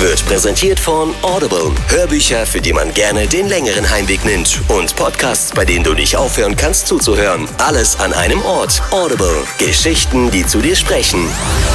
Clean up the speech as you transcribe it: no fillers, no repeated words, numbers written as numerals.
wird präsentiert von Audible. Hörbücher, für die man gerne den längeren Heimweg nimmt. Und Podcasts, bei denen du nicht aufhören kannst zuzuhören. Alles an einem Ort. Audible. Geschichten, die zu dir sprechen.